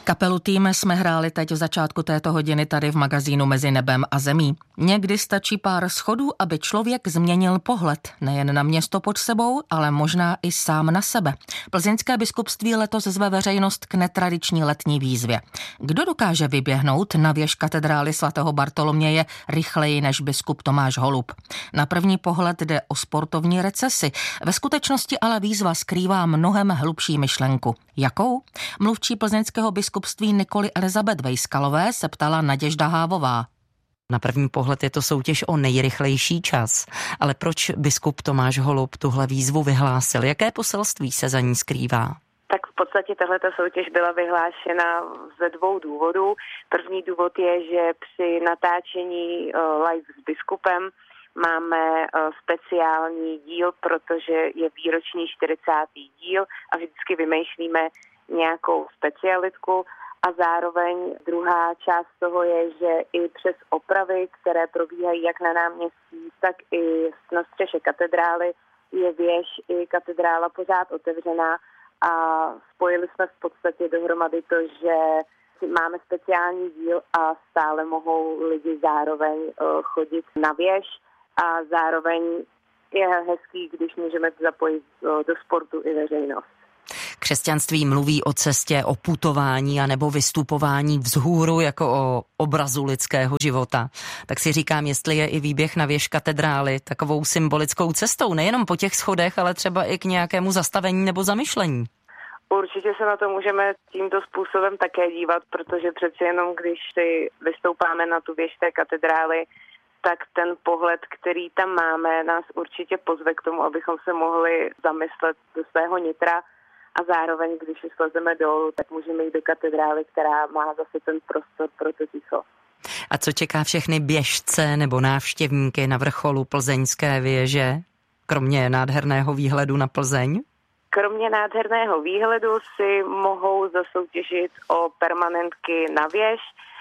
Kapelu Tým jsme hráli teď v začátku této hodiny tady v magazínu Mezi nebem a zemí. Někdy stačí pár schodů, aby člověk změnil pohled nejen na město pod sebou, ale možná i sám na sebe. Plzeňské biskupství letos zve veřejnost k netradiční letní výzvě. Kdo dokáže vyběhnout na věž katedrály svatého Bartoloměje rychleji než biskup Tomáš Holub? Na první pohled jde o sportovní recesi. Ve skutečnosti ale výzva skrývá mnohem hlubší myšlenku. Jakou? Mluvčí plzeňského biskupství Nikoly Elizabeth Vejskalové se ptala Naděžda Hávová. Na první pohled je to soutěž o nejrychlejší čas. Ale proč biskup Tomáš Holub tuhle výzvu vyhlásil? Jaké poselství se za ní skrývá? Tak v podstatě tahleta soutěž byla vyhlášena ze dvou důvodů. První důvod je, že při natáčení live s biskupem máme speciální díl, protože je výroční 40. díl a vždycky vymýšlíme nějakou specialitku. A zároveň druhá část toho je, že i přes opravy, které probíhají jak na náměstí, tak i na střeše katedrály, je věž i katedrála pořád otevřená a spojili jsme v podstatě dohromady to, že máme speciální díl a stále mohou lidi zároveň chodit na věž a zároveň je hezký, když můžeme zapojit do sportu i veřejnost. Křesťanství mluví o cestě, o putování anebo vystupování vzhůru jako o obrazu lidského života. Tak si říkám, jestli je i výběh na věž katedrály takovou symbolickou cestou, nejenom po těch schodech, ale třeba i k nějakému zastavení nebo zamyšlení. Určitě se na to můžeme tímto způsobem také dívat, protože přeci jenom, když si vystoupáme na tu věž té katedrály, tak ten pohled, který tam máme, nás určitě pozve k tomu, abychom se mohli zamyslet do svého nitra. A zároveň, když slezeme dolů, tak můžeme jít do katedrály, která má zase ten prostor pro to ticho. A co čeká všechny běžce nebo návštěvníky na vrcholu plzeňské věže, kromě nádherného výhledu na Plzeň? Kromě nádherného výhledu si mohou zasoutěžit o permanentky na věž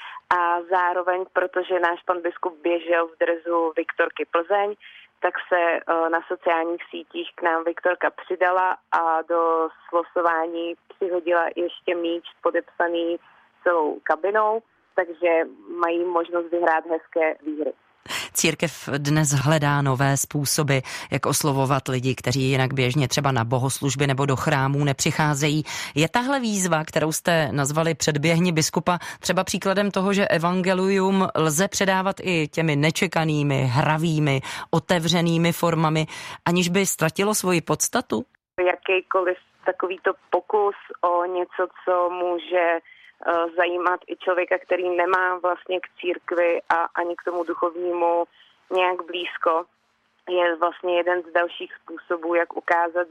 a zároveň, protože náš pan biskup běžel v dresu Viktorky Plzeň, tak se na sociálních sítích k nám Viktorka přidala a do slosování přihodila ještě míč podepsaný celou kabinou, takže mají možnost vyhrát hezké výhry. Církev dnes hledá nové způsoby, jak oslovovat lidi, kteří jinak běžně třeba na bohoslužby nebo do chrámů nepřicházejí. Je tahle výzva, kterou jste nazvali Předběhni biskupa, třeba příkladem toho, že evangelium lze předávat i těmi nečekanými, hravými, otevřenými formami, aniž by ztratilo svoji podstatu? Jakýkoliv takovýto pokus o něco, co může zajímat i člověka, který nemá vlastně k církvi a ani k tomu duchovnímu nějak blízko, je vlastně jeden z dalších způsobů, jak ukázat,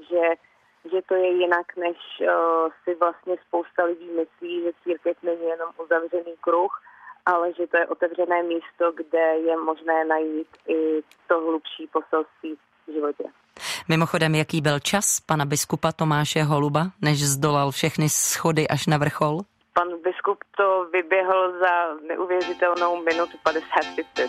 že to je jinak, než si vlastně spousta lidí myslí, že církev není jenom uzavřený kruh, ale že to je otevřené místo, kde je možné najít i to hlubší poselství v životě. Mimochodem, jaký byl čas pana biskupa Tomáše Holuba, než zdolal všechny schody až na vrchol? Pan biskup to vyběhl za neuvěřitelnou minutu 55.